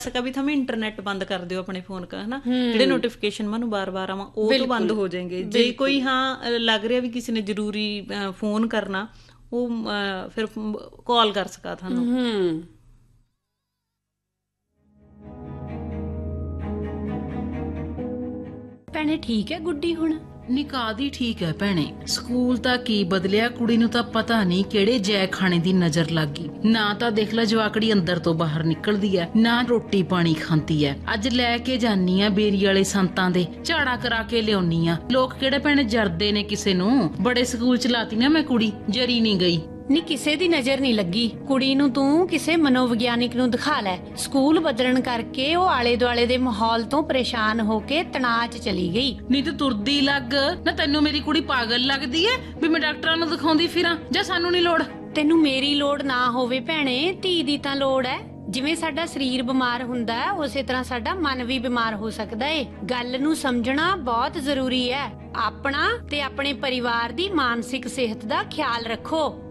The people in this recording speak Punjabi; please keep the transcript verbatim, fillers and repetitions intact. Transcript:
ਸਕਾ ਵੀ ਥਮੇ ਇੰਟਰਨੈਟ ਬੰਦ ਕਰ ਦਿਓ ਆਪਣੇ ਫੋਨ ਕਾ ਹਨਾ, ਜਿਹੜੇ ਨੋਟੀਫਿਕੇਸ਼ਨ ਮੈਨੂੰ ਬਾਰ-ਬਾਰ ਆਵਾਂ ਉਹ ਤੋਂ ਬੰਦ ਹੋ ਜਾਣਗੇ। ਜੇ ਕੋਈ ਹਾਂ ਲੱਗ ਰਿਹਾ ਵੀ ਕਿਸੇ ਨੇ ਜ਼ਰੂਰੀ ਫੋਨ ਕਰਨਾ, ਉਹ ਫਿਰ ਕਾਲ ਕਰ ਸਕਾ ਤੁਹਾਨੂੰ। ਭੈਣੇ ਠੀਕ ਹੈ ਗੁੱਡੀ ਹੁਣ? ਨਿਕਾਹ ਦੀ ਠੀਕ ਹੈ ਭੈਣੇ, ਸਕੂਲ ਤਾਂ ਕੀ ਬਦਲਿਆ, ਕੁੜੀ ਨੂੰ ਤਾਂ ਪਤਾ ਨਹੀਂ ਕਿਹੜੇ ਜੈ ਖਾਣੇ ਦੀ ਨਜ਼ਰ ਲੱਗ ਗਈ। ਨਾ ਤਾਂ ਦੇਖ ਲੈ ਜਵਾਕੜੀ ਅੰਦਰ ਤੋਂ ਬਾਹਰ ਨਿਕਲਦੀ ਐ, ਨਾ ਰੋਟੀ ਪਾਣੀ ਖਾਂਦੀ ਐ। ਅੱਜ ਲੈ ਕੇ ਜਾਨੀ ਆ ਬੇਰੀ ਵਾਲੇ ਸੰਤਾਂ ਦੇ, ਝਾੜਾ ਕਰਾ ਕੇ ਲਿਆਉਣੀ ਆ। ਲੋਕ ਕਿਹੜੇ ਭੈਣੇ ਜਰਦੇ ਨੇ ਕਿਸੇ ਨੂੰ। ਬੜੇ ਸਕੂਲ ਚ ਲਾਤੀ ਨਾ ਮੈਂ ਕੁੜੀ, ਜਰੀ ਨਹੀਂ ਗਈ। ਨੀ ਕਿਸੇ ਦੀ ਨਜ਼ਰ ਨਹੀਂ ਲੱਗੀ ਕੁੜੀ ਨੂੰ, ਤੂੰ ਕਿਸੇ ਮਨੋਵਿਗਿਆਨਿਕ ਨੂੰ ਦਿਖਾ ਲੈ। ਸਕੂਲ ਬਦਲਣ ਕਰਕੇ ਉਹ ਆਲੇ ਦੁਆਲੇ ਦੇ ਮਾਹੌਲ ਤੋਂ ਪਰੇਸ਼ਾਨ ਹੋ ਕੇ ਤਣਾਅ ਚ ਚਲੀ ਗਈ। ਨਹੀਂ ਤੂੰ ਤੁਰਦੀ ਲੱਗ ਨਾ, ਤੈਨੂੰ ਮੇਰੀ ਕੁੜੀ ਪਾਗਲ ਲੱਗਦੀ ਐ ਵੀ ਮੈਂ ਡਾਕਟਰਾਂ ਨੂੰ ਦਿਖਾਉਂਦੀ ਫਿਰਾਂ? ਜਾਂ ਸਾਨੂੰ ਨਹੀਂ ਲੋੜ? ਤੈਨੂੰ ਮੇਰੀ ਲੋੜ ਨਾ ਹੋਵੇ ਭੈਣੇ, ਧੀ ਦੀ ਤਾਂ ਲੋੜ ਐ। ਜਿਵੇਂ ਸਾਡਾ ਸਰੀਰ ਬਿਮਾਰ ਹੁੰਦਾ ਹੈ, ਉਸੇ ਤਰ੍ਹਾਂ ਸਾਡਾ ਮਨ ਵੀ ਬਿਮਾਰ ਹੋ ਸਕਦਾ ਏ। ਗੱਲ ਨੂੰ ਸਮਝਣਾ ਬਹੁਤ ਜ਼ਰੂਰੀ ਹੈ। ਆਪਣਾ ਤੇ ਆਪਣੇ ਪਰਿਵਾਰ ਦੀ ਮਾਨਸਿਕ ਸਿਹਤ ਦਾ ਖਿਆਲ ਰੱਖੋ।